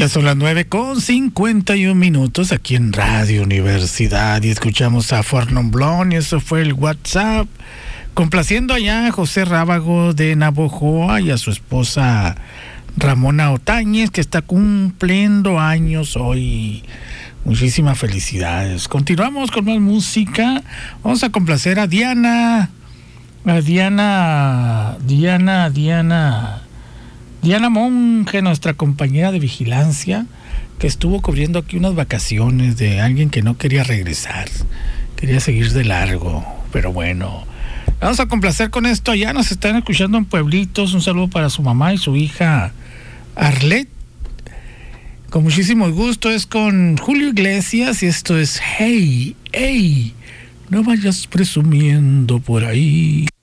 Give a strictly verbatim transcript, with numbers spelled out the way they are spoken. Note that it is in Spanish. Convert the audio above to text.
Ya son las nueve con cincuenta y un minutos aquí en Radio Universidad y escuchamos a Fornon Blon y eso fue el WhatsApp. Complaciendo allá a José Rábago de Navojoa y a su esposa Ramona Otañez, que está cumpliendo años hoy. Muchísimas felicidades. Continuamos con más música. Vamos a complacer a Diana. A Diana. Diana, Diana. Diana Monge, nuestra compañera de vigilancia, que estuvo cubriendo aquí unas vacaciones de alguien que no quería regresar. Quería seguir de largo. Pero bueno. Vamos a complacer con esto. Ya nos están escuchando en Pueblitos. Un saludo para su mamá y su hija Arlet. Con muchísimo gusto. Es con Julio Iglesias y esto es Hey, hey, no vayas presumiendo por ahí.